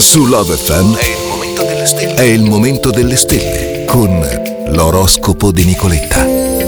Su Love FM è il momento delle stelle con l'oroscopo di Nicoletta.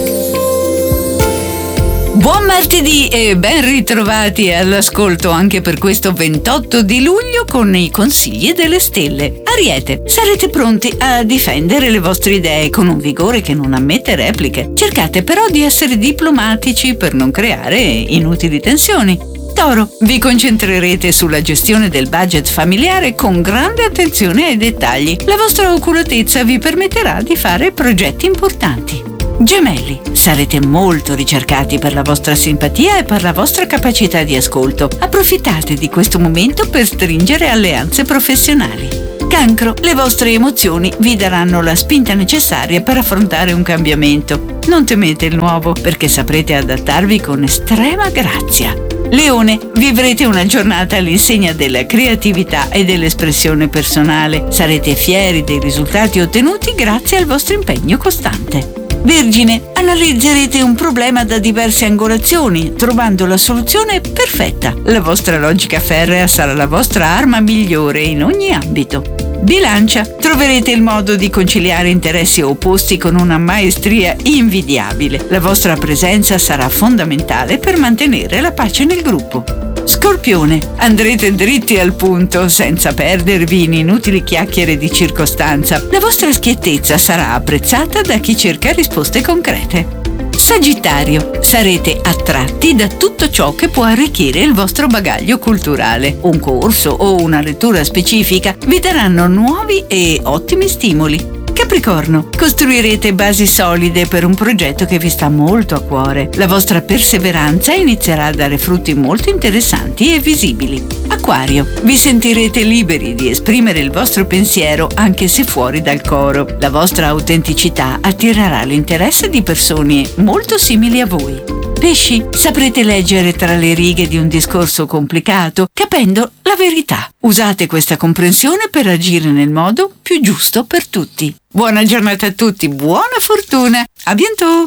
Buon martedì e ben ritrovati all'ascolto anche per questo 28 di luglio con i consigli delle stelle. Ariete, sarete pronti a difendere le vostre idee con un vigore che non ammette repliche. Cercate però di essere diplomatici per non creare inutili tensioni. Toro, vi concentrerete sulla gestione del budget familiare con grande attenzione ai dettagli. La vostra oculatezza vi permetterà di fare progetti importanti. Gemelli, sarete molto ricercati per la vostra simpatia e per la vostra capacità di ascolto. Approfittate di questo momento per stringere alleanze professionali. Cancro, le vostre emozioni vi daranno la spinta necessaria per affrontare un cambiamento. Non temete il nuovo, perché saprete adattarvi con estrema grazia. Leone, vivrete una giornata all'insegna della creatività e dell'espressione personale. Sarete fieri dei risultati ottenuti grazie al vostro impegno costante. Vergine, analizzerete un problema da diverse angolazioni, trovando la soluzione perfetta. La vostra logica ferrea sarà la vostra arma migliore in ogni ambito. Bilancia, troverete il modo di conciliare interessi opposti con una maestria invidiabile. La vostra presenza sarà fondamentale per mantenere la pace nel gruppo. Scorpione, andrete dritti al punto senza perdervi in inutili chiacchiere di circostanza. La vostra schiettezza sarà apprezzata da chi cerca risposte concrete. Sagittario, sarete attratti da tutto ciò che può arricchire il vostro bagaglio culturale. Un corso o una lettura specifica vi daranno nuovi e ottimi stimoli. Capricorno, costruirete basi solide per un progetto che vi sta molto a cuore. La vostra perseveranza inizierà a dare frutti molto interessanti e visibili. Acquario, vi sentirete liberi di esprimere il vostro pensiero anche se fuori dal coro. La vostra autenticità attirerà l'interesse di persone molto simili a voi. Pesci, saprete leggere tra le righe di un discorso complicato, capendo la verità. Usate questa comprensione per agire nel modo più giusto per tutti. Buona giornata a tutti, buona fortuna, a bientôt!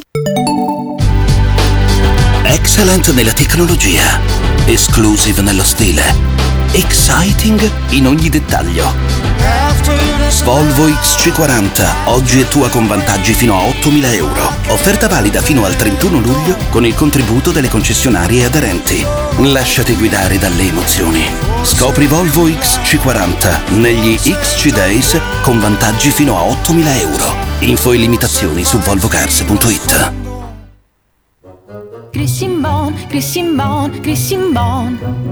Excellent nella tecnologia, exclusive nello stile, exciting in ogni dettaglio. Volvo XC40, oggi è tua con vantaggi fino a 8.000 euro. Offerta valida fino al 31 luglio con il contributo delle concessionarie aderenti. Lasciati guidare dalle emozioni. Scopri Volvo XC40 negli XC Days con vantaggi fino a 8.000 euro. Info e limitazioni su volvocars.it. Christian Bon, Christian Bon, Christian Bon.